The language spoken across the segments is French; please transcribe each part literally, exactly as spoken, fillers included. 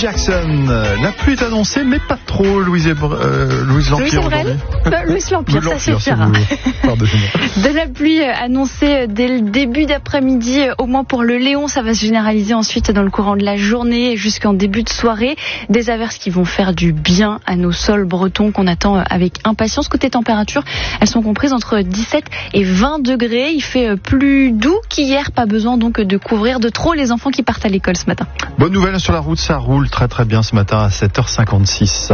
Jackson. La pluie est annoncée, mais pas trop, Louise, euh, Louise L'Empire aujourd'hui. Louise L'Empire, ça suffira. De la pluie annoncée dès le début d'après-midi, au moins pour le Léon. Ça va se généraliser ensuite dans le courant de la journée jusqu'en début de soirée. Des averses qui vont faire du bien à nos sols bretons qu'on attend avec impatience. Côté température, elles sont comprises entre dix-sept et vingt degrés. Il fait plus doux qu'hier. Pas besoin donc de couvrir de trop les enfants qui partent à l'école ce matin. Bonne nouvelle sur la route, ça roule très très bien ce matin à sept heures cinquante-six.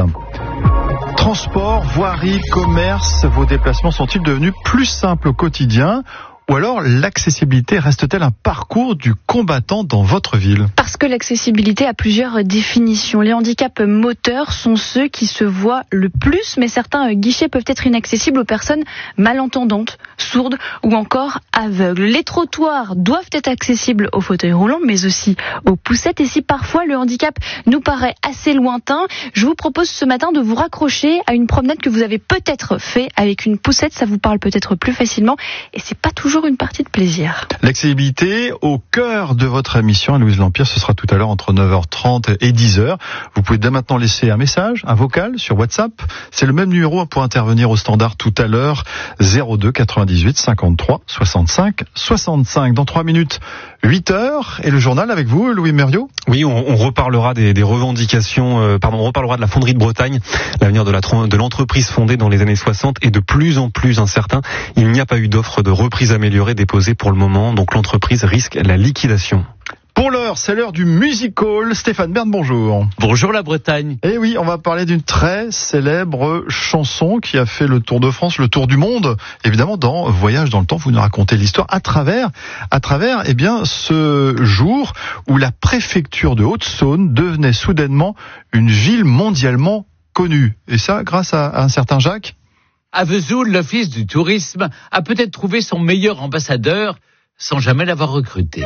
Transport, voirie, commerce, vos déplacements sont-ils devenus plus simples au quotidien ? Ou alors l'accessibilité reste-t-elle un parcours du combattant dans votre ville ? Parce que l'accessibilité a plusieurs définitions. Les handicaps moteurs sont ceux qui se voient le plus, mais certains guichets peuvent être inaccessibles aux personnes malentendantes, sourdes ou encore aveugles. Les trottoirs doivent être accessibles aux fauteuils roulants, mais aussi aux poussettes. Et si parfois le handicap nous paraît assez lointain, je vous propose ce matin de vous raccrocher à une promenade que vous avez peut-être fait avec une poussette. Ça vous parle peut-être plus facilement et c'est pas toujours une partie de plaisir. L'accessibilité au cœur de votre émission à Louise L'Empire, ce sera tout à l'heure entre neuf heures trente et dix heures. Vous pouvez dès maintenant laisser un message, un vocal sur WhatsApp. C'est le même numéro pour intervenir au standard tout à l'heure, zéro deux quatre-vingt-dix-huit cinquante-trois soixante-cinq soixante-cinq. Dans trois minutes, huit heures, et le journal avec vous, Louis Mériot. Oui, on, on reparlera des, des revendications, euh, pardon, on reparlera de la fonderie de Bretagne. L'avenir de, la, de l'entreprise fondée dans les années soixante est de plus en plus incertain. Il n'y a pas eu d'offre de reprise améliorée déposée pour le moment, donc l'entreprise risque la liquidation. Pour l'heure, c'est l'heure du Music Hall. Stéphane Bern, bonjour. Bonjour la Bretagne. Et oui, on va parler d'une très célèbre chanson qui a fait le tour de France, le tour du monde. Évidemment, dans Voyage dans le temps, vous nous racontez l'histoire à travers, à travers, eh bien, ce jour où la préfecture de Haute-Saône devenait soudainement une ville mondialement connue. Et ça, grâce à, à un certain Jacques. À Vesoul, l'Office du tourisme a peut-être trouvé son meilleur ambassadeur sans jamais l'avoir recruté.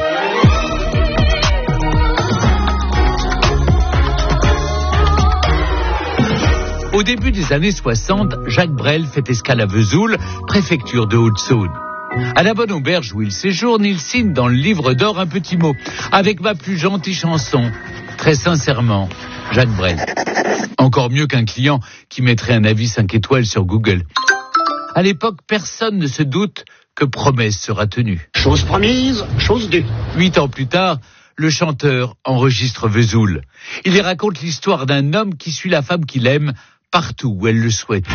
Au début des années soixante, Jacques Brel fait escale à Vesoul, préfecture de Haute-Saône. À la bonne auberge où il séjourne, il signe dans le livre d'or un petit mot. Avec ma plus gentille chanson, très sincèrement, Jacques Brel. Encore mieux qu'un client qui mettrait un avis cinq étoiles sur Google. À l'époque, personne ne se doute que promesse sera tenue. Chose promise, chose due. Huit ans plus tard, le chanteur enregistre Vesoul. Il y raconte l'histoire d'un homme qui suit la femme qu'il aime partout où elle le souhaite.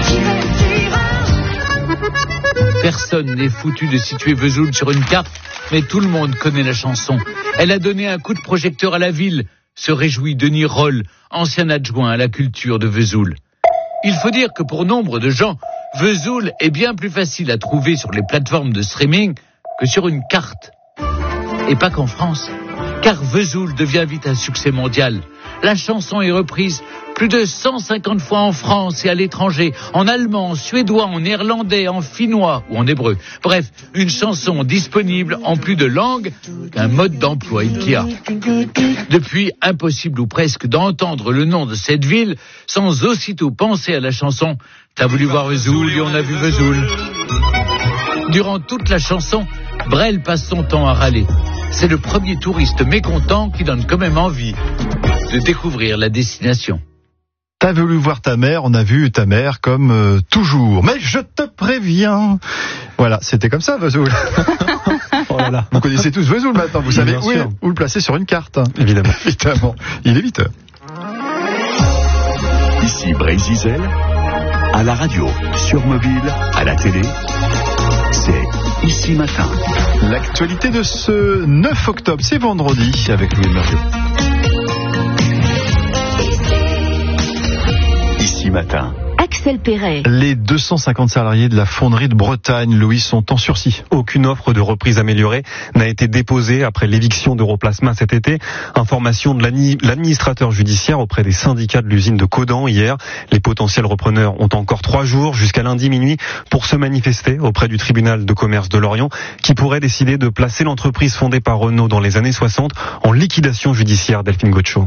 Personne n'est foutu de situer Vesoul sur une carte, mais tout le monde connaît la chanson. Elle a donné un coup de projecteur à la ville, se réjouit Denis Roll, ancien adjoint à la culture de Vesoul. Il faut dire que pour nombre de gens, Vesoul est bien plus facile à trouver sur les plateformes de streaming que sur une carte. Et pas qu'en France, car Vesoul devient vite un succès mondial. La chanson est reprise plus de cent cinquante fois en France et à l'étranger, en allemand, en suédois, en néerlandais, en finnois ou en hébreu. Bref, une chanson disponible en plus de langues qu'un mode d'emploi Ikea. Depuis, impossible ou presque d'entendre le nom de cette ville sans aussitôt penser à la chanson « T'as voulu voir Vesoul et on a vu Vesoul ». Durant toute la chanson, Brel passe son temps à râler. C'est le premier touriste mécontent qui donne quand même envie de découvrir la destination. T'as voulu voir ta mère, on a vu ta mère comme euh, toujours. Mais je te préviens. Voilà, c'était comme ça, Vesoul. Oh là là. Vous connaissez tous Vesoul maintenant, vous savez où, est, où le placer sur une carte. Évidemment. Évidemment. Il est huit heures. Ici Bray Zizel, à la radio, sur mobile, à la télé. C'est Ici Matin. L'actualité de ce neuf octobre, c'est vendredi avec Louis Mériot. Ici Matin. Axel Perret. Les deux cent cinquante salariés de la fonderie de Bretagne, Louis, sont en sursis. Aucune offre de reprise améliorée n'a été déposée après l'éviction d'Europlasma cet été. Information de l'administrateur judiciaire auprès des syndicats de l'usine de Codan hier. Les potentiels repreneurs ont encore trois jours jusqu'à lundi minuit pour se manifester auprès du tribunal de commerce de Lorient qui pourrait décider de placer l'entreprise fondée par Renault dans les années soixante en liquidation judiciaire. Delphine Gaucho.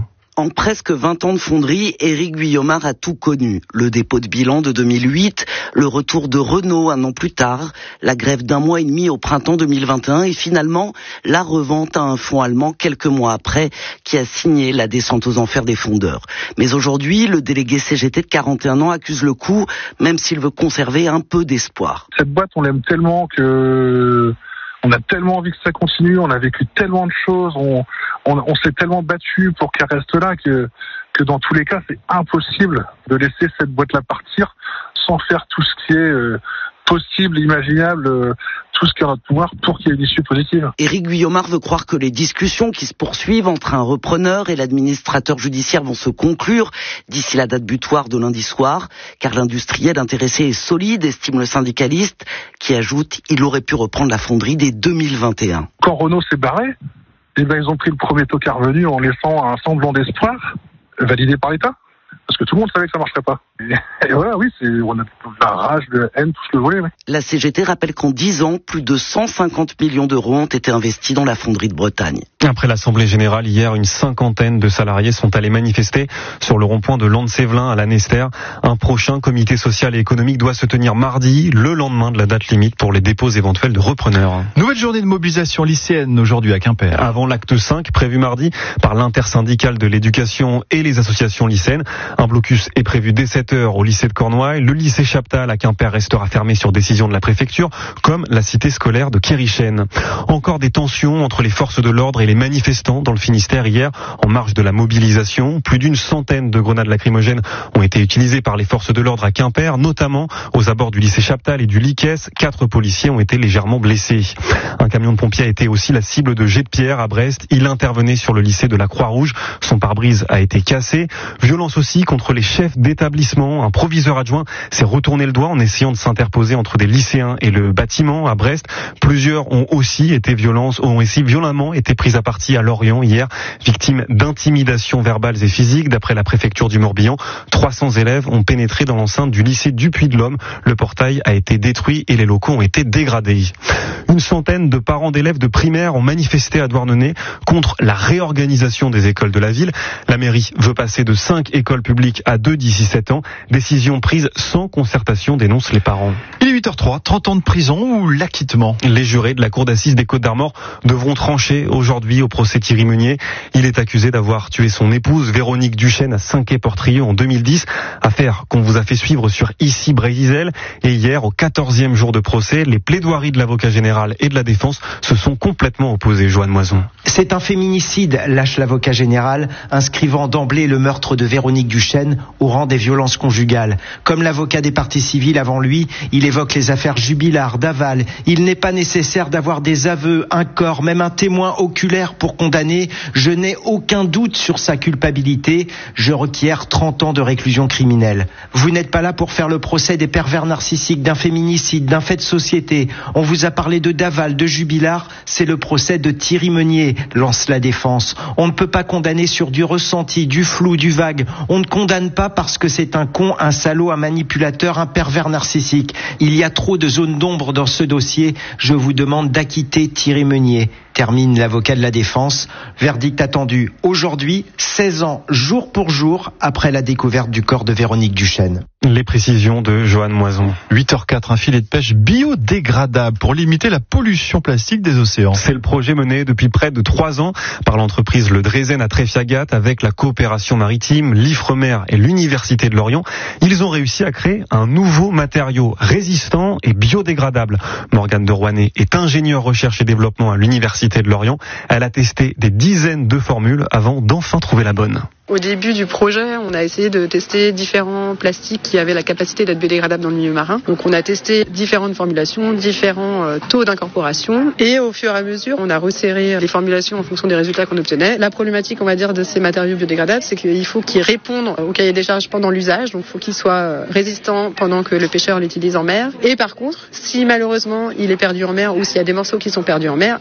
En presque vingt ans de fonderie, Éric Guyomard a tout connu. Le dépôt de bilan de deux mille huit, le retour de Renault un an plus tard, la grève d'un mois et demi au printemps deux mille vingt et un et finalement la revente à un fonds allemand quelques mois après qui a signé la descente aux enfers des fondeurs. Mais aujourd'hui, le délégué C G T de quarante et un ans accuse le coup, même s'il veut conserver un peu d'espoir. Cette boîte, on l'aime tellement que... On a tellement envie que ça continue, on a vécu tellement de choses, on, on, on s'est tellement battu pour qu'elle reste là que, que dans tous les cas, c'est impossible de laisser cette boîte-là partir sans faire tout ce qui est euh, possible, imaginable, euh, tout ce qui est en notre pouvoir pour qu'il y ait une issue positive. Éric Guyomard veut croire que les discussions qui se poursuivent entre un repreneur et l'administrateur judiciaire vont se conclure d'ici la date butoir de lundi soir, car l'industriel intéressé est solide, estime le syndicaliste, qui ajoute il aurait pu reprendre la fonderie dès deux mille vingt et un. Quand Renault s'est barré, eh ben, ils ont pris le premier tocard venu en laissant un semblant d'espoir validé par l'État. Parce que tout le monde savait que ça marcherait pas. Et, et voilà, oui, c'est, on a de la rage, de la haine, tout ce que vous voulez. Oui. La C G T rappelle qu'en dix ans, plus de cent cinquante millions d'euros ont été investis dans la fonderie de Bretagne. Après l'Assemblée Générale, hier, une cinquantaine de salariés sont allés manifester sur le rond-point de Lande-Sévelin à la Nester. Un prochain comité social et économique doit se tenir mardi, le lendemain de la date limite pour les dépôts éventuels de repreneurs. Nouvelle journée de mobilisation lycéenne aujourd'hui à Quimper. Avant l'acte cinq, prévu mardi par l'intersyndicale de l'éducation et les associations lycéennes. Un blocus est prévu dès sept heures au lycée de Cornouailles. Le lycée Chaptal à Quimper restera fermé sur décision de la préfecture, comme la cité scolaire de Kérichène. Encore des tensions entre les forces de l'ordre et les manifestants dans le Finistère hier, en marge de la mobilisation. Plus d'une centaine de grenades lacrymogènes ont été utilisées par les forces de l'ordre à Quimper, notamment aux abords du lycée Chaptal et du Liquès. Quatre policiers ont été légèrement blessés. Un camion de pompiers a été aussi la cible de jets de pierre à Brest. Il intervenait sur le lycée de la Croix-Rouge. Son pare-brise a été cassé. Violence aussi contre les chefs d'établissement. Un proviseur adjoint s'est retourné le doigt en essayant de s'interposer entre des lycéens et le bâtiment à Brest. Plusieurs ont aussi été violences, ont aussi violemment été prises à partie à Lorient hier, victimes d'intimidations verbales et physiques. D'après la préfecture du Morbihan, trois cents élèves ont pénétré dans l'enceinte du lycée du Puy-de-L'Homme. Le portail a été détruit et les locaux ont été dégradés. Une centaine de parents d'élèves de primaire ont manifesté à Douarnenez contre la réorganisation des écoles de la ville. La mairie veut passer de cinq écoles publiques à deux d'ici sept ans. Décision prise sans concertation, dénoncent les parents. Il est huit heures zéro trois, trente ans de prison ou l'acquittement? Les jurés de la cour d'assises des Côtes-d'Armor devront trancher aujourd'hui au procès Thierry Meunier. Il est accusé d'avoir tué son épouse Véronique Duchesne à Saint-Quay-Portrieux en deux mille dix. Affaire qu'on vous a fait suivre sur Ici Brésil. Et hier, au quatorzième jour de procès, les plaidoiries de l'avocat général et de la défense se sont complètement opposées. Joanne Moison. C'est un féminicide, lâche l'avocat général, inscrivant d'emblée le meurtre de Véronique Duchesne au rang des violences conjugales. Comme l'avocat des parties civiles avant lui, il évoque les affaires Jubilard, Daval. Il n'est pas nécessaire d'avoir des aveux, un corps, même un témoin oculaire pour condamner. Je n'ai aucun doute sur sa culpabilité. Je requiers trente ans de réclusion criminelle. Vous n'êtes pas là pour faire le procès des pervers narcissiques, d'un féminicide, d'un fait de société. On vous a parlé de Daval, de Jubilard. C'est le procès de Thierry Meunier, lance la défense. On ne peut pas condamner sur du ressenti, du flou, du vague. On ne condamne pas parce que c'est un con, un salaud, un manipulateur, un pervers narcissique. Il y a trop de zones d'ombre dans ce dossier. Je vous demande d'acquitter Thierry Meunier. Termine l'avocat de la défense. Verdict attendu aujourd'hui, seize ans, jour pour jour, après la découverte du corps de Véronique Duchesne. Les précisions de Joanne Moison. huit heures zéro quatre, un filet de pêche biodégradable pour limiter la pollution plastique des océans. C'est le projet mené depuis près de trois ans par l'entreprise Le Drezen à Tréfiagat avec la coopération maritime, l'Ifremer et l'Université de Lorient. Ils ont réussi à créer un nouveau matériau résistant et biodégradable. Morgane de Rouanet est ingénieure recherche et développement à l'Université de Lorient. Elle a testé des dizaines de formules avant d'enfin trouver la bonne. Au début du projet, on a essayé de tester différents plastiques qui avaient la capacité d'être biodégradables dans le milieu marin. Donc on a testé différentes formulations, différents euh, taux d'incorporation. Et au fur et à mesure, on a resserré les formulations en fonction des résultats qu'on obtenait. La problématique, on va dire, de ces matériaux biodégradables, c'est qu'il faut qu'ils répondent au cahier des charges pendant l'usage. Donc il faut qu'ils soient résistants pendant que le pêcheur l'utilise en mer. Et par contre, si malheureusement il est perdu en mer ou s'il y a des morceaux qui sont perdus en mer, là, le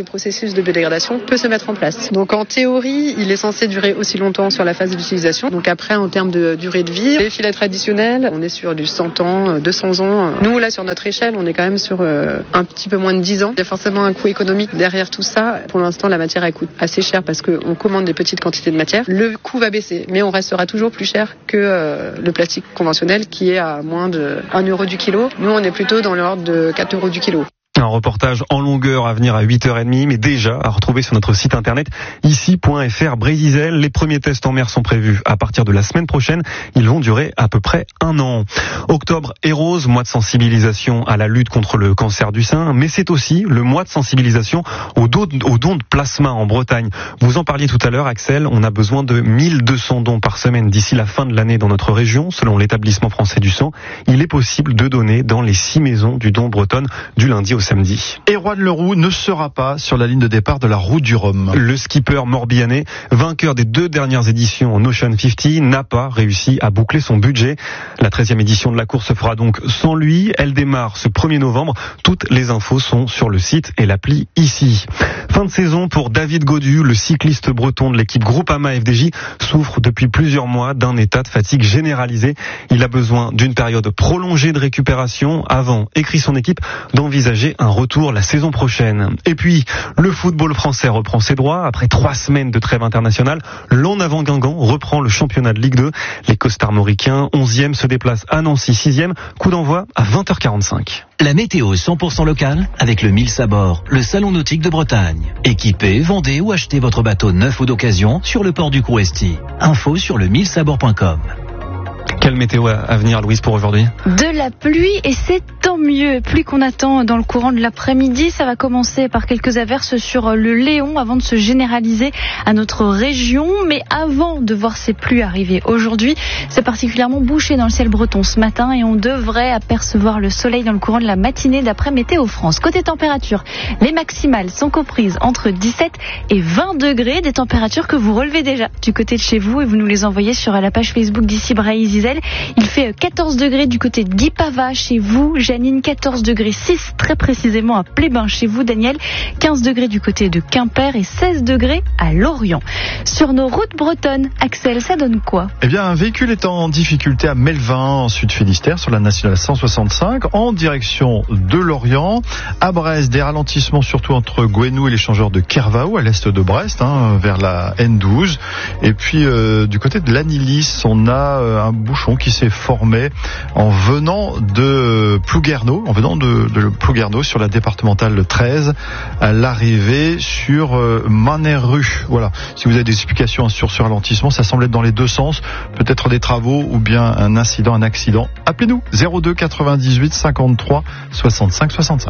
processus de biodégradation peut se mettre en place. Donc en théorie, il est censé durer aussi longtemps sur la phase d'utilisation. Donc après, en termes de durée de vie, les filets traditionnels, on est sur du cent ans, deux cents ans. Nous, là, sur notre échelle, on est quand même sur euh, un petit peu moins de dix ans. Il y a forcément un coût économique derrière tout ça. Pour l'instant, la matière, elle coûte assez cher parce qu'on commande des petites quantités de matière. Le coût va baisser, mais on restera toujours plus cher que euh, le plastique conventionnel qui est à moins de un euro du kilo. Nous, on est plutôt dans l'ordre de quatre euros du kilo. Un reportage en longueur à venir à huit heures trente, mais déjà à retrouver sur notre site internet ici point f r. Brésil, les premiers tests en mer sont prévus à partir de la semaine prochaine. Ils vont durer à peu près un an. Octobre est rose, mois de sensibilisation à la lutte contre le cancer du sein, mais c'est aussi le mois de sensibilisation aux dons, aux dons de plasma en Bretagne. Vous en parliez tout à l'heure, Axel, on a besoin de mille deux cents dons par semaine d'ici la fin de l'année dans notre région, selon l'établissement français du sang. Il est possible de donner dans les six maisons du don bretonne du lundi au samedi. Erwan Leroux ne sera pas sur la ligne de départ de la Route du Rhum. Le skipper morbihanais, vainqueur des deux dernières éditions en Ocean cinquante, n'a pas réussi à boucler son budget. La treizième édition de la course se fera donc sans lui. Elle démarre ce premier novembre. Toutes les infos sont sur le site et l'appli ici. Fin de saison pour David Gaudu, le cycliste breton de l'équipe Groupama F D J, souffre depuis plusieurs mois d'un état de fatigue généralisé. Il a besoin d'une période prolongée de récupération avant, écrit son équipe, d'envisager un retour la saison prochaine. Et puis, le football français reprend ses droits. Après trois semaines de trêve internationale, l'En Avant Guingamp reprend le championnat de Ligue deux. Les costarmoricains, onzième, se déplacent à Nancy, sixième. Coup d'envoi à vingt heures quarante-cinq. La météo cent pour cent locale avec le Mille Sabord, le salon nautique de Bretagne. Équipez, vendez ou achetez votre bateau neuf ou d'occasion sur le port du Crouesti. Info sur le mille sabord point com. Quelle météo à venir, Louise, pour aujourd'hui ? De la pluie, et c'est tant mieux. Pluie qu'on attend dans le courant de l'après-midi. Ça va commencer par quelques averses sur le Léon avant de se généraliser à notre région. Mais avant de voir ces pluies arriver aujourd'hui, c'est particulièrement bouché dans le ciel breton ce matin et on devrait apercevoir le soleil dans le courant de la matinée d'après Météo France. Côté température, les maximales sont comprises entre dix-sept et vingt degrés. Des températures que vous relevez déjà du côté de chez vous et vous nous les envoyez sur la page Facebook d'ici Bray-Zizel. Il fait quatorze degrés du côté de Guipava chez vous, Janine, quatorze degrés six très précisément à Plébin chez vous, Daniel, quinze degrés du côté de Quimper et seize degrés à Lorient. Sur nos routes bretonnes, Axel, ça donne quoi ? Eh bien, un véhicule est en difficulté à Melvin, en Sud-Finistère, sur la nationale cent soixante-cinq, en direction de Lorient. À Brest, des ralentissements surtout entre Gouenou et l'échangeur de Kervao, à l'est de Brest, hein, vers la N douze. Et puis, euh, du côté de l'Anilis, on a euh, un bouchon qui s'est formé en venant de Plouguerneau, en venant de, de Plouguerneau sur la départementale treize, à l'arrivée sur euh, Manerru. Voilà. Si vous avez des explications sur ce ralentissement, ça semble être dans les deux sens, peut-être des travaux ou bien un incident, un accident. Appelez-nous zéro deux quatre-vingt-dix-huit cinquante-trois soixante-cinq soixante-cinq.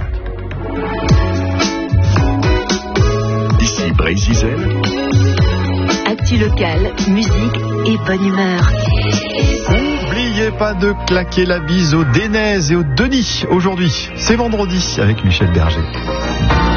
Ici Bray-Zizel. Actu local, musique et bonne humeur. N'oubliez pas de claquer la bise aux Dénaises et aux Denis aujourd'hui. C'est vendredi avec Michel Berger.